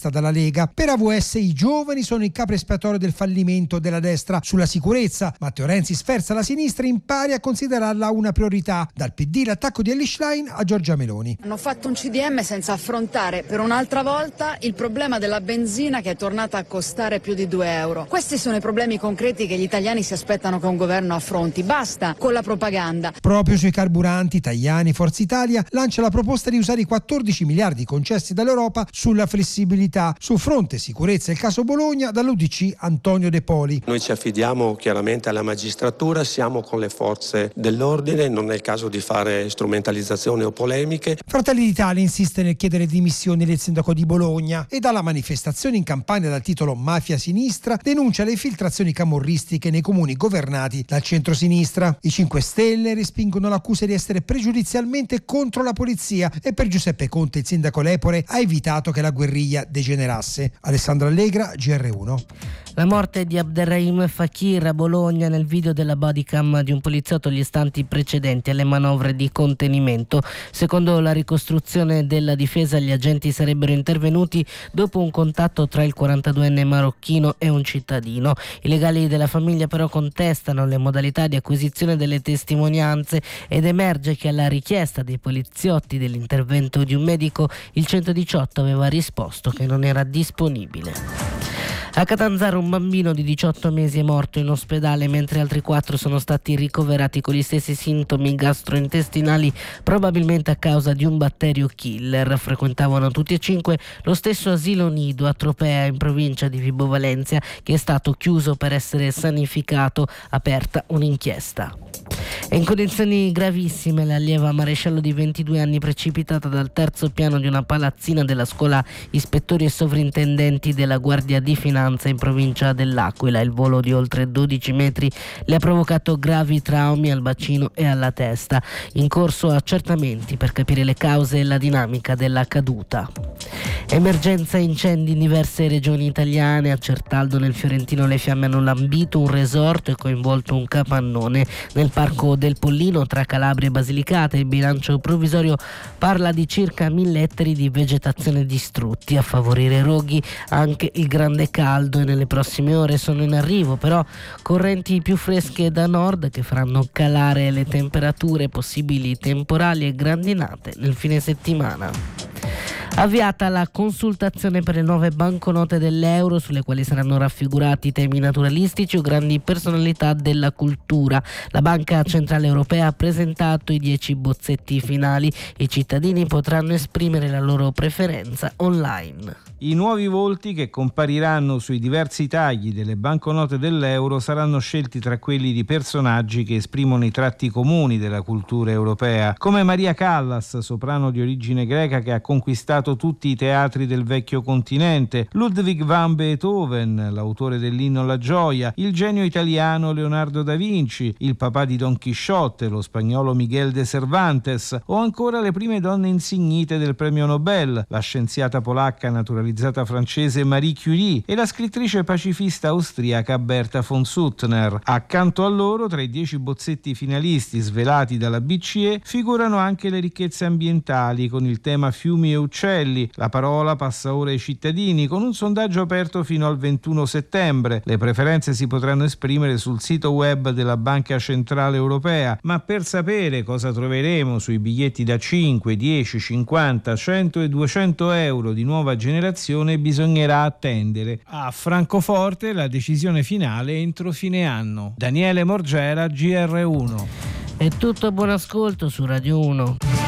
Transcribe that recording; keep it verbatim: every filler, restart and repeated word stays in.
proposta dalla Lega. Per A V S i giovani sono il capro espiatorio del fallimento della destra. Sulla sicurezza Matteo Renzi sferza la sinistra e impari a considerarla una priorità. Dal P D l'attacco di Elly Schlein a Giorgia Meloni. Hanno fatto un C D M senza affrontare per un'altra volta il problema della benzina che è tornata a costare più di due euro. Questi sono i problemi concreti che gli italiani si aspettano che un governo affronti. Basta con la propaganda. Proprio sui carburanti, Tajani, Forza Italia lancia la proposta di usare i quattordici miliardi concessi dall'Europa sulla flessibilità. Su fronte sicurezza e il caso Bologna, dall'U D C Antonio De Poli. Noi ci affidiamo chiaramente alla magistratura, siamo con le forze dell'ordine, non è il caso di fare strumentalizzazioni o polemiche. Fratelli d'Italia insiste nel chiedere dimissioni del sindaco di Bologna e dalla manifestazione in Campania dal titolo Mafia Sinistra denuncia le infiltrazioni camorristiche nei comuni governati dal centro-sinistra. I cinque Stelle respingono l'accusa di essere pregiudizialmente contro la polizia e per Giuseppe Conte il sindaco Lepore ha evitato che la guerriglia degenerasse. Alessandro Allegra, G R uno. La morte di Abderrahim Fakir a Bologna nel video della bodycam di un poliziotto gli istanti precedenti alle manovre di contenimento. Secondo la ricostruzione della difesa, gli agenti sarebbero intervenuti dopo un contatto tra il quarantaduenne marocchino e un cittadino. I legali della famiglia però contestano le modalità di acquisizione delle testimonianze ed emerge che alla richiesta dei poliziotti dell'intervento di un medico il centodiciotto aveva risposto che non era disponibile. A Catanzaro un bambino di diciotto mesi è morto in ospedale mentre altri quattro sono stati ricoverati con gli stessi sintomi gastrointestinali, probabilmente a causa di un batterio killer. Frequentavano tutti e cinque lo stesso asilo nido a Tropea in provincia di Vibo Valentia, che è stato chiuso per essere sanificato, aperta un'inchiesta. È in condizioni gravissime l'allieva maresciallo di ventidue anni precipitata dal terzo piano di una palazzina della scuola ispettori e sovrintendenti della Guardia di Finanza in provincia dell'Aquila. Il volo di oltre dodici metri le ha provocato gravi traumi al bacino e alla testa. In corso accertamenti per capire le cause e la dinamica della caduta. Emergenza incendi in diverse regioni italiane. A Certaldo nel Fiorentino le fiamme hanno lambito un resort e coinvolto un capannone. Nel parco del Pollino tra Calabria e Basilicata il bilancio provvisorio parla di circa mille ettari di vegetazione distrutti. A favorire i roghi anche il grande caldo, e nelle prossime ore sono in arrivo però correnti più fresche da nord che faranno calare le temperature, possibili temporali e grandinate nel fine settimana. Avviata la consultazione per le nuove banconote dell'euro, sulle quali saranno raffigurati temi naturalistici o grandi personalità della cultura. La Banca Centrale Europea ha presentato i dieci bozzetti finali. I cittadini potranno esprimere la loro preferenza online. I nuovi volti che compariranno sui diversi tagli delle banconote dell'euro saranno scelti tra quelli di personaggi che esprimono i tratti comuni della cultura europea, come Maria Callas, soprano di origine greca che ha conquistato tutti i teatri del vecchio continente, Ludwig van Beethoven, l'autore dell'inno alla gioia, il genio italiano Leonardo da Vinci, il papà di Don Chisciotte, lo spagnolo Miguel de Cervantes, o ancora le prime donne insignite del premio Nobel, la scienziata polacca naturalizzata francese Marie Curie e la scrittrice pacifista austriaca Berta von Suttner. Accanto a loro, tra i dieci bozzetti finalisti svelati dalla B C E, figurano anche le ricchezze ambientali con il tema fiumi e uccelli. La parola passa ora ai cittadini con un sondaggio aperto fino al ventuno settembre. Le preferenze si potranno esprimere sul sito web della Banca Centrale Europea, ma per sapere cosa troveremo sui biglietti da cinque, dieci, cinquanta, cento e duecento euro di nuova generazione bisognerà attendere. A Francoforte la decisione finale entro fine anno. Daniele Morgera, G R uno. È tutto, buon ascolto su Radio uno.